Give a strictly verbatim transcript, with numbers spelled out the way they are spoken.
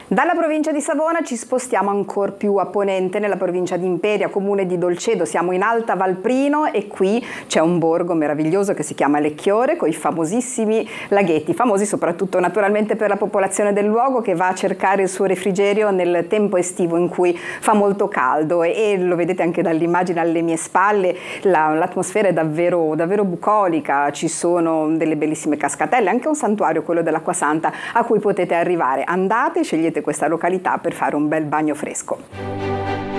Dalla provincia di Savona ci spostiamo ancora più a ponente, nella provincia di Imperia, comune di Dolcedo. Siamo in Alta Valprino e qui c'è un borgo meraviglioso che si chiama Lecchiore, con i famosissimi laghetti, famosi soprattutto naturalmente per la popolazione del luogo che va a cercare il suo refrigerio nel tempo estivo in cui fa molto caldo, e, e lo vedete anche dall'immagine alle mie spalle, la, l'atmosfera è davvero, davvero bucolica, ci sono delle bellissime cascatelle, anche un santuario, quello dell'Acqua Santa, a cui potete arrivare. Andate, scegliete questa località per fare un bel bagno fresco.